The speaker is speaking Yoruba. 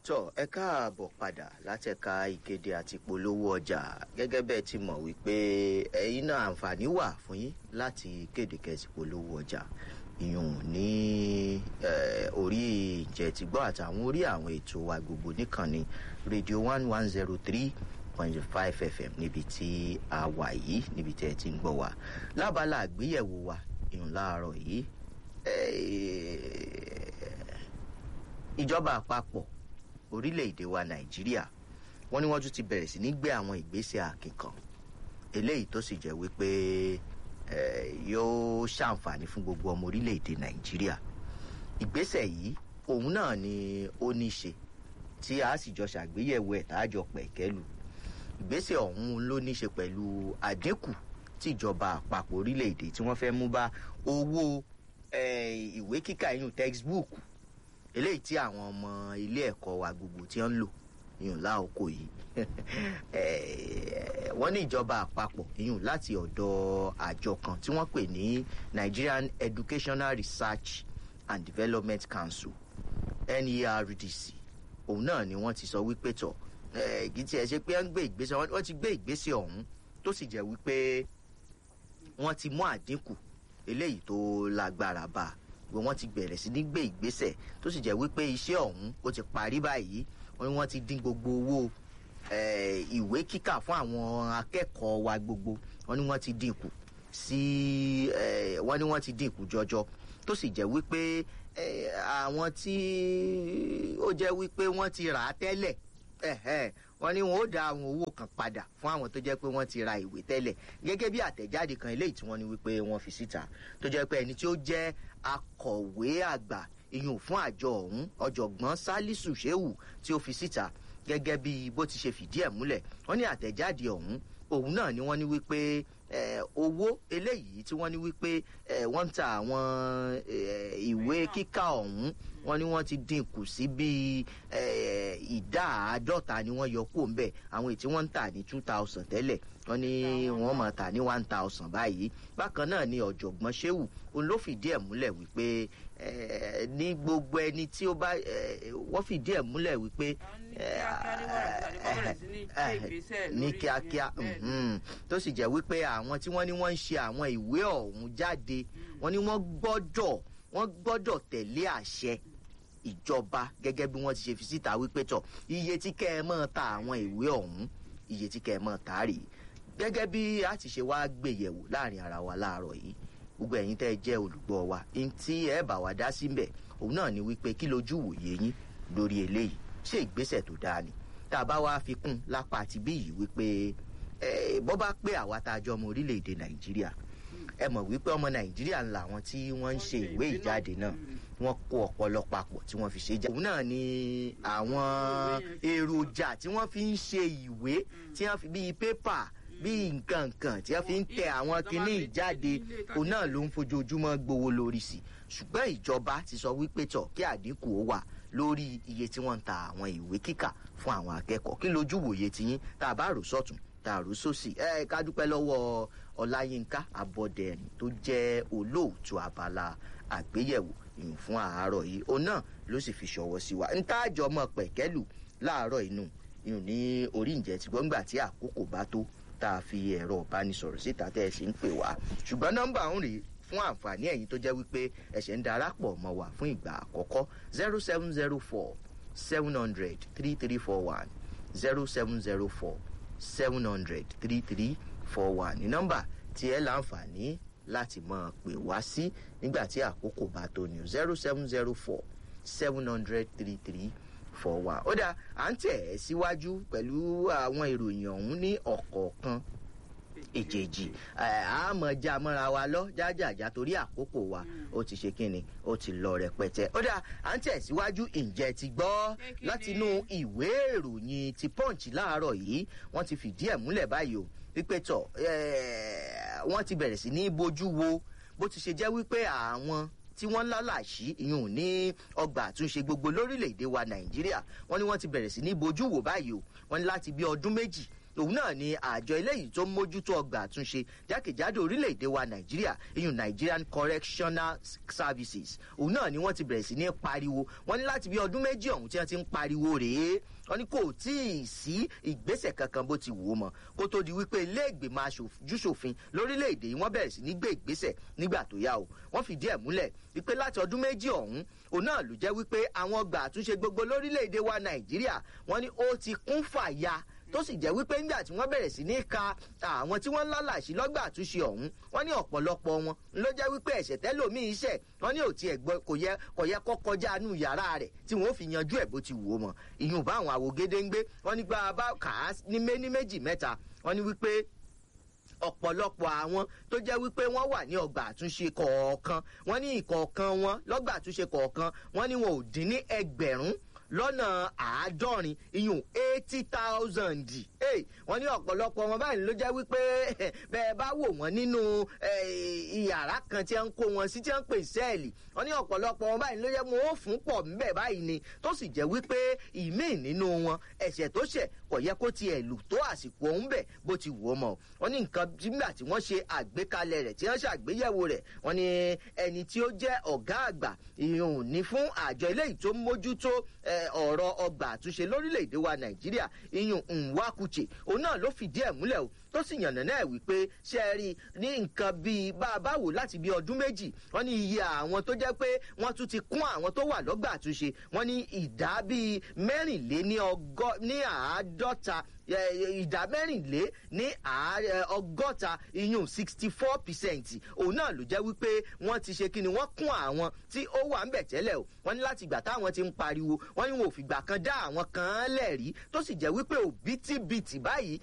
tó ẹ káàbọ̀ padà látẹ̀ka ìkéde àti polówó ọjà gẹ́gẹ́ bẹ́ẹ̀ ti mọ̀ wípé ẹ̀yin náà àǹfààní wà fún yín láti kéde kẹ́sì polówó ọjà ìyún ní orí ìjẹ́tìgbọ́ àtàwọn orí àwọn ètò wa gbogbo níkànnì rédíò 1103.5 FM níbi tí a wà yìí níbi tí ẹ ti ń gbọ́ wa lábala àgbéyẹ̀wò wa ìyún láàárọ̀ yìí ìjọba àpapọ̀ orílẹ̀-èdè wa Nàìjíríà wọ́n ní wọ́n tún ti bẹ̀rẹ̀ sí ní gbé àwọn ìgbésẹ̀ àkìnkàn eléyìí tó sì jẹ́ wípé yóò ṣàǹfààní fún gbogbo ọmọ orílẹ̀-èdè Nàìjíríà ìgbésẹ̀ yìí òun náà ni ó ní ṣe tí a sì jọ ṣàgbéyẹ̀wò ẹ̀ tá a jọ pẹ̀kẹ́lù ìgbésẹ̀ ọ̀hún ló ní ṣe pẹ̀lú àdínkù tí ìjọba àpapọ̀ orílẹ̀-èdè tí wọ́n fẹ́ mú bá owó ìwé kíkà inú textbook eléyìí tí àwọn ọmọ ilé ẹ̀kọ́ wa gbogbo tí wọ́n ń lò ìyún láòkó yìí wọ́n ní ìjọba àpapọ̀ ìyún láti ọ̀dọ̀ àjọ kan tí wọ́n pè ní Nigerian Educational Research and Development Council NERDC òun náà ni wọ́n ti sọ wípé tọ̀ kì í tiẹ̀ ṣe pé wọ́n gbé ìgbésẹ̀ wọ́n ti gbé ìgbésẹ̀ ọ̀hún tó sì jẹ́ wípé wọ́n ti mú àdínkù eléyìí tó lágbára bá a wọ́n ti bẹ̀rẹ̀ sí ní gbé ìgbésẹ̀ tó sì jẹ́ wípé iṣẹ́ ọ̀hún ó ti parí báyìí wọ́n ti dín gbogbo owó ìwé kíkà fún àwọn akẹ́kọ̀ọ́ wa gbogbo wọ́n ti dínkù sí wọ́n ti dínkù jọjọ tó sì jẹ́ wípé àwọn tí ó jẹ́ wípé wọ́n ti rà á tẹ́lẹ̀ wọ́n ní wọn ó dá àwọn owó kan padà fún àwọn tó jẹ́ pé wọ́n ti ra ìwé tẹ́lẹ̀ gẹ́gẹ́ bí àtẹ̀jáde kan eléyìí tí wọ́n ní wípé wọ́n fi síta tó jẹ́ pé ẹni tí ó jẹ́ akọ̀wé àgbà ìyún fún àjọ ọ̀hún ọ̀jọ̀gbọ́n Salisu Shehu tí ó fi síta gẹ́gẹ́ bí bó ti ṣe fìdí ẹ̀ múlẹ̀ wọ́n ní àtẹ̀jáde ọ̀hún òun náà ni wọ́n ní wípé owó eléyìí tí wọ́n ní wípé wọ́n ń ta àwọn ìwé kíkà ọ̀hún wọ́n ní wọ́n ti dínkù sí bíi ìdá 50 ni wọ́n yọ kó ńbẹ̀ àwọn èyí tí wọ́n ń tà ní 2000 tẹ́lẹ̀ wọ́n ní wọ́n máa tà ní 1000 báyìí bákan náà ni ọ̀jọ̀gbọ́n Shehu òun ló fìdí ẹ̀ múlẹ̀ wípé ní gbogbo ẹni tí ó bá wọ́n fìdí ẹ̀ múlẹ̀ wípé ní kíákíá tó sì jẹ́ wípé àwọn tí wọ́n ní wọ́n ń ṣe àwọn ìwé ọ̀hún jáde wọ́n ní wọ́n gbọ́dọ̀ tẹ̀lé àṣẹ ìjọba gẹ́gẹ́ bí wọ́n ti ṣe fi síta wípé tọ̀ iye tí kẹ́ ẹ máa ta àwọn ìwé ọ̀hún iye tí kẹ́ ẹ máa ta rèé gẹ́gẹ́ bí a ti ṣe wá gbéyẹ̀wò láàrin ara wa láàárọ̀ yìí gbogbo ẹ̀yin tẹ́ ẹ jẹ́ olùgbọ́ wa ní tí ẹ bá wa dá sí mbẹ̀ òun náà ni wípé kí lójú wòye yín lórí eléyìí ṣé ìgbésẹ̀ tó dáa ni tá a bá wá fi kún lápá àti bí yìí wípé bọ́ bá pé àwa tá a jọ ọmọ orílẹ̀-èdè Nàìjíríà ẹ mọ̀ wípé ọmọ Nàìjíríà ńlá àwọn tí wọ́n ń ṣe ìwé ìjáde náà wọ́n kó ọpọlọ papọ̀ tí wọ́n fi ṣe jáde. òun náà ni àwọn èròjà tí wọ́n fi ń ṣe ìwé tí wọ́n fi bíi pépà bíi nǹkan tí wọ́n fi ń tẹ àwọn kinní ìjáde òun náà ló ń fojoojúmọ́ gbowó lórí sí ṣùgbọ́n ìjọba ti sọ wípé tọ̀ kí àdínkù ó wà lórí iye tí wọ́n ń ta àwọn ìwé kíkà fún àwọn akẹ́kọ̀ọ́ kí lójú wòye tiyín tá a bá rò sọ́tún tá a rò sósì ká dúpẹ́ lọ́wọ́ Ọláyínká Abọ́dẹ̀rìn tó jẹ́ olóòtú abala àgbéyẹ̀wò ìyún fún àárọ̀ yìí òun náà ló sì fi ṣọwọ́ sí wa ntáàjọ mọ̀ pẹ̀kẹ́lù láàárọ̀ inú ìyún ní orí ìjẹ́ tí gbọ́ngbà tí àkókò bá tó tá a fi ẹ̀rọ ìbánisọ̀rọ̀ síta tẹ́ ẹ sì ń pè wá ṣùgbọ́n nọ́mbà ọ̀hún rèé fún àǹfààní ẹ̀yin tó jẹ́ wípé ẹ̀ṣẹ̀ ń darapọ̀ mọ́ wa fún ìgbà àkọ́kọ́ 0704 700 3341 0704 700 3341 ní nọ́mbà tí ẹ láǹfààní láti máa pè wá sí nígbà tí àkókò bá tó ní 0704 700 3341. ó dáa à ń tẹ̀ ẹ́ síwájú pẹ̀lú àwọn ìròyìn ọ̀hún ní ọ̀kọ̀ọ̀kan èjèèjì àmọ̀já mọ́ra wa lọ jájàjá torí àkókò wa ó ti ṣe kíni ó ti lọ rẹpẹtẹ. ó dáa à ń tẹ̀síwájú ǹjẹ́ ti gbọ́ látinú ìwé ìròyìn ti Punch láàárọ̀ yìí wọ́n ti fìdí ẹ̀ múlẹ̀ báyìí o wípé tọ̀ wọ́n ti bẹ̀rẹ̀ sí ní bójú wo bó ti ṣe jẹ́ wípé àwọn tí wọ́n lálàṣí ìyún ní ọgbà àtúnṣe gbogbo lórílẹ̀‐èdè wa Nàìjíríà wọ́n ní wọ́n ti bẹ̀rẹ̀ sí ní bójú wò báyìí o wọ́n ní láti bí ọdún méjì òun náà ni àjọ eléyìí tó mójútó ọgbà àtúnṣe jákèjádò orílẹ̀-èdè wa Nàìjíríà ìyún Nigerian Correctional Services òun náà ni wọ́n ti bẹ̀rẹ̀ sí ní pariwo wọ́n ní láti bí ọdún méjì ọ̀hún tí wọ́n ti ń pariwo rèé wọ́n ní kò tí ì sí ìgbésẹ̀ kankan bó ti wù ú mọ́ kó tó di wípé ilé ìgbìmọ̀ aṣojúṣòfin lórílẹ̀-èdè yìí wọ́n bẹ̀rẹ̀ sí ní gbé ìgbésẹ̀ nígbà tó yá o wọ́n fìdí ẹ̀ múlẹ̀ wípé láti ọdún méjì ọ̀hún òun náà ló jẹ́ wípé àwọn ọgbà àtúnṣe gbogbo lórílẹ̀-èdè wa Nàìjíríà wọ́n ní ó ti kún fàya tó sì jẹ́ wípé nígbà tí wọ́n bẹ̀rẹ̀ sí ní ka àwọn tí wọ́n ń lálàsí lọ́gbà àtúnṣe ọ̀hún wọ́n ní ọ̀pọ̀lọpọ̀ wọn ló jẹ́ wípé ẹ̀ṣẹ̀ tẹ́lòmíì iṣẹ́ wọ́n ní òtí ẹ̀gbọ́n kò yẹ kó kọjá inú yàrá rẹ̀ tí wọ́n fi yanjú ẹ̀ bó ti wù ú mọ́ ìyún bá àwọn àwògedengbe wọ́n ní gba bá kà á ní méjì mẹ́ta wọ́n ní wípé ọ̀pọ̀lọpọ̀ àwọn tó jẹ́ wípé wọ́n wà ní ọgbà àtúnṣe kọ̀ọ̀kan wọ́n ní ìkọ̀ọ̀kan wọn lọ́gbà àtúnṣe kọ̀ọ̀kan wọ́n ní wọn ò dín ní ẹgbẹ̀rún lọ́nà 70,000 iyùn 80,000 wọ́n ní ọ̀pọ̀lọpọ̀ wọn báyìí ló jẹ́ wípé bẹ́ẹ̀ bá wò wọ́n nínú yàrá kan tí wọ́n ń kó wọn sí tí wọ́n ń pè sẹ́ẹ̀lì wọ́n ní ọ̀pọ̀lọpọ̀ wọn báyìí ló jẹ́ wọn ó fún pọ̀ ńbẹ̀ báyìí ni tó sì jẹ́ wípé ìmíì nínú wọn ẹ̀ṣẹ̀ tó ṣẹ̀ kò yẹ kó tiẹ̀ lù tó àsìkò òun bẹ̀ bó ti wù ọ́ mọ́ wọ́n ní nǹkan nígbà tí wọ́n ṣe àgbékalẹ̀ rẹ̀ tí wọ́n ṣàgbéyẹ̀wò rẹ̀ wọ́n ní ẹni tí ó jẹ́ ọ̀gá àgbà ìhùn ní fún àjọ eléyìí tó mójútó ọ̀rọ̀ ọgbà àtúnṣe lórílẹ̀‐èdè wa Nàìjíríà ìyún Nwakuche òun náà ló fìdí ẹ̀ múlẹ̀ o tó sì yànnà náà wípé ṣe é rí ní nǹkan bíi bá a bá wò láti bí ọdún méjì wọ́n ní iye àwọn tó jẹ́ pé wọ́n tún ti kún àwọn tó wà lọ́gbà àtúnṣe wọ́n ní ìdá bíi ìdá mẹ́rìnlé ní ọgọ́ta iyún 64% òun náà ló jẹ́ wípé wọ́n ti ṣe kíni wọ́n kún àwọn tí ó wà ń bẹ̀ tẹ́lẹ̀ o wọ́n ní láti ìgbà táwọn ti ń pariwo wọ́n ní wọn ò fìgbà kan dá àwọn kan lẹ̀ rí tó sì jẹ́ wípé òbítíbitì báyìí